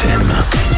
CFM.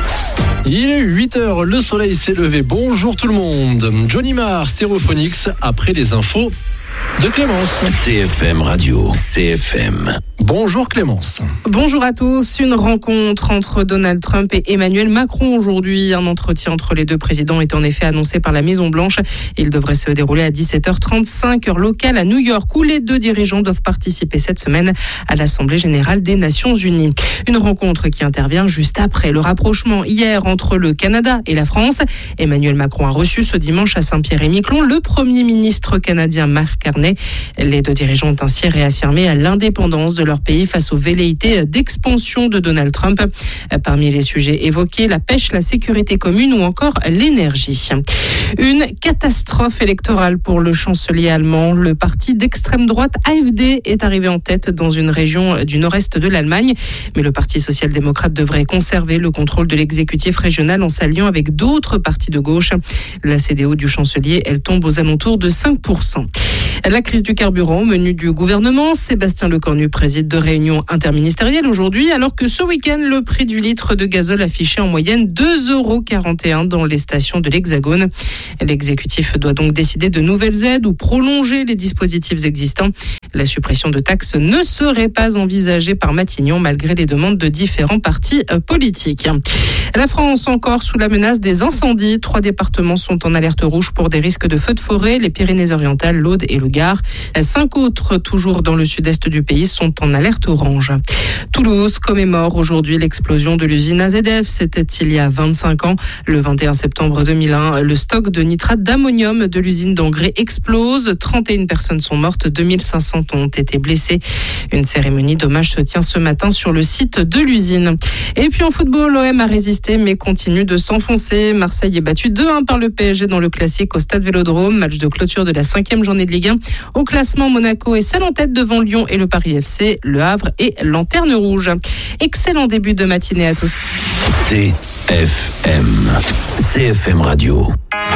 Il est 8h, le soleil s'est levé. Bonjour tout le monde. Johnny Marr, Stereophonics, après les infos de Clémence. CFM Radio, CFM. Bonjour Clémence. Bonjour à tous. Une rencontre entre Donald Trump et Emmanuel Macron aujourd'hui. Un entretien entre les deux présidents est en effet annoncé par la Maison-Blanche. Il devrait se dérouler à 17h35, heure locale à New York, où les deux dirigeants doivent participer cette semaine à l'Assemblée générale des Nations unies. Une rencontre qui intervient juste après le rapprochement hier entre le Canada et la France. Emmanuel Macron a reçu ce dimanche à Saint-Pierre-et-Miquelon le Premier ministre canadien Mark Carney. Les deux dirigeants ont ainsi réaffirmé l'indépendance de leur pays face aux velléités d'expansion de Donald Trump. Parmi les sujets évoqués, la pêche, la sécurité commune ou encore l'énergie. Une catastrophe électorale pour le chancelier allemand. Le parti d'extrême droite AfD est arrivé en tête dans une région du nord-est de l'Allemagne. Mais le parti social-démocrate devrait conserver le contrôle de l'exécutif régional en s'alliant avec d'autres partis de gauche. La CDU du chancelier, elle tombe aux alentours de 5%. La crise du carburant au menu du gouvernement. Sébastien Lecornu préside de réunions interministérielles aujourd'hui, alors que ce week-end, le prix du litre de gazole affichait en moyenne 2,41 € dans les stations de l'Hexagone. L'exécutif doit donc décider de nouvelles aides ou prolonger les dispositifs existants. La suppression de taxes ne serait pas envisagée par Matignon, malgré les demandes de différents partis politiques. La France encore sous la menace des incendies. 3 départements sont en alerte rouge pour des risques de feux de forêt, les Pyrénées-Orientales, l'Aude et le Gard. 5 autres, toujours dans le sud-est du pays, sont en alerte orange. Toulouse commémore aujourd'hui l'explosion de l'usine AZF. C'était il y a 25 ans. Le 21 septembre 2001, le stock de nitrate d'ammonium de l'usine d'engrais explose. 31 personnes sont mortes, 2500 ont été blessées. Une cérémonie d'hommage se tient ce matin sur le site de l'usine. Et puis en football, l'OM a résisté mais continue de s'enfoncer. Marseille est battu 2-1 par le PSG dans le classique au Stade Vélodrome. Match de clôture de la 5e journée de Ligue 1. Au classement, Monaco est seul en tête devant Lyon et le Paris FC. Le Havre est lanterne rouge. Excellent début de matinée à tous. CFM Radio.